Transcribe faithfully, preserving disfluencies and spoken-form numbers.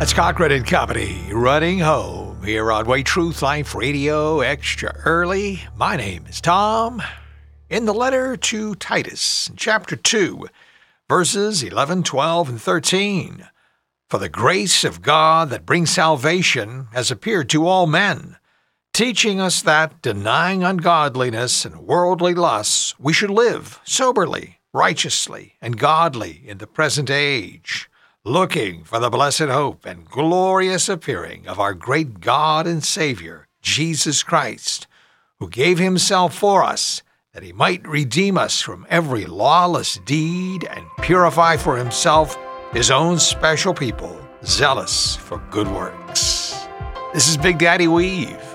That's Cochran and Company, running home here on Way Truth Life Radio extra early. My name is Tom. In the letter to Titus, chapter two, verses eleven, twelve, and thirteen. For the grace of God that brings salvation has appeared to all men, teaching us that, denying ungodliness and worldly lusts, we should live soberly, righteously, and godly in the present age, looking for the blessed hope and glorious appearing of our great God and Savior, Jesus Christ, who gave himself for us, that he might redeem us from every lawless deed and purify for himself his own special people, zealous for good works. This is Big Daddy Weave.